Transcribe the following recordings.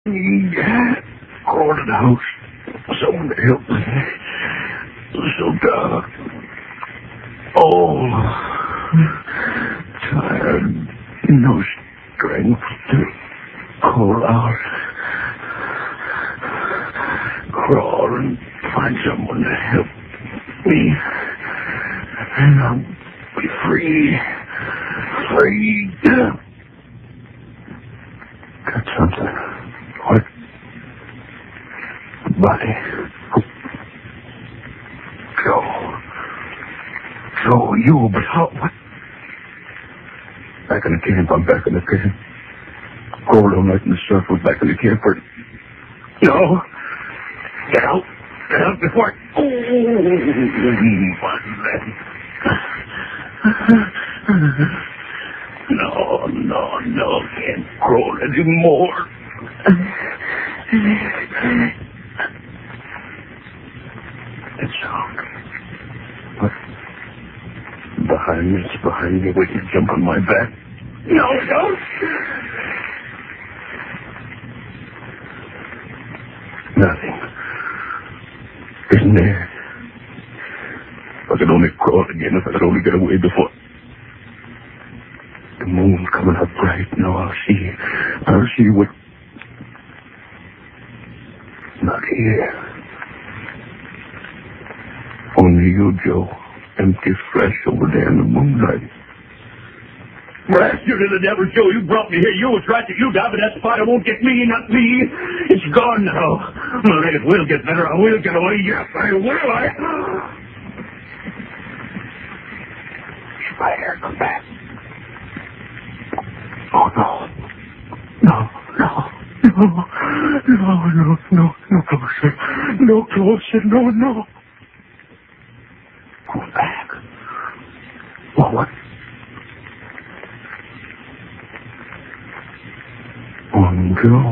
Crawled in the house. Someone to help me. It was so dark. Oh, tired. No strength to call out. Crawl and find someone to help me. And I'll be free. Free. Got something. What? Body. Joe, you, but how? What? Back in the camp. I'm back in the camp. Crawled all night in the circle. Back in the camp. No. Get out. Get out before I... No. Can't crawl anymore. It's out. What? It's behind me. Wait to jump on my back. No, don't. Nothing. Isn't there? If I could only crawl again, if I could only get away before... The moon's coming up bright. Now I'll see what... Not here. Only you, Joe. Empty flesh over there in the moonlight. Blast you to the devil, Joe. You brought me here. You was right that you died, but that spider won't get me, not me. It's gone now. Well, it will get better. I will get away. Yes, I will. Spider, come back. Oh, no. No closer. No closer. No. Go back. Well, what? Joe.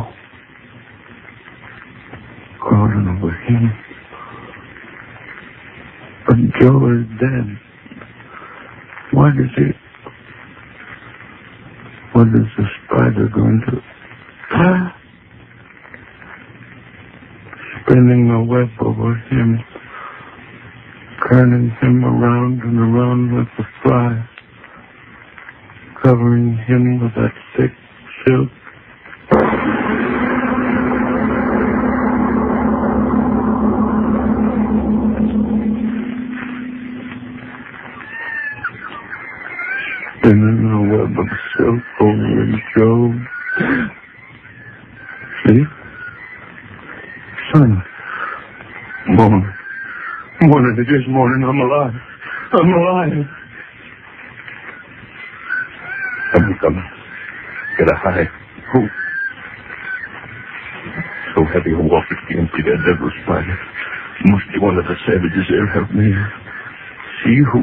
Crawling over him. But Joe is dead. What is the spider going to... Spinning a web over him. Turning him around and around like a fly. Covering him with that thick silk. Spinning a web of silk over Joe. See? Son. Morning. It is morning. I'm alive. Come. Get a high. Who? So heavy a walk it can't be that devil spider. Must be one of the savages there. Help me. See who?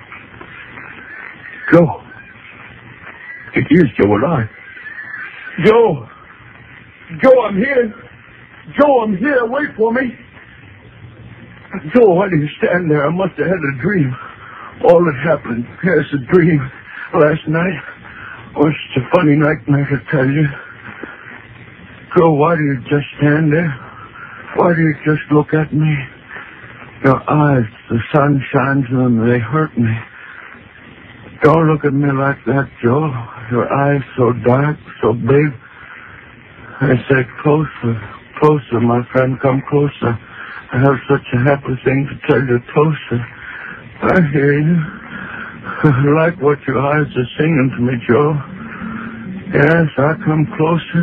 Joe. It is Joe alive. Joe, I'm here. Joe, I'm here. Wait for me. Joe, why do you stand there? I must have had a dream. All that happened. Yes, a dream. Last night. Oh, it's a funny night, I can tell you. Joe, why do you just stand there? Why do you just look at me? Your eyes, the sun shines on them, they hurt me. Don't look at me like that, Joe. Your eyes so dark, so big. I said, closer, my friend, come closer. I have such a happy thing to tell you, closer. I hear you. I like what your eyes are singing to me, Joe. Yes, I come closer.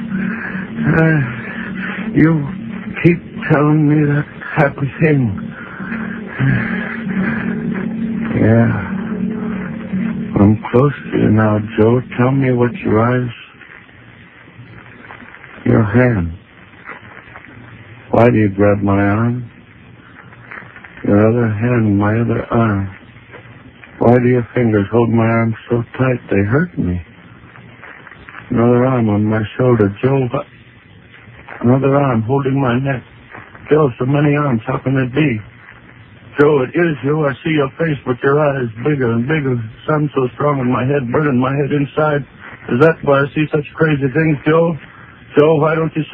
You keep telling me that happy thing. Yeah. I'm close to you now, Joe. Tell me what your eyes... Your hand. Why do you grab my arm? Your other hand, my other arm. Why do your fingers hold my arm so tight they hurt me? Another arm on my shoulder. Joe, another arm holding my neck. Joe, so many arms, how can it be? Joe, it is you. I see your face, but your eyes bigger and bigger. Sun so strong in my head, burning my head inside. Is that why I see such crazy things, Joe? Joe, why don't you say...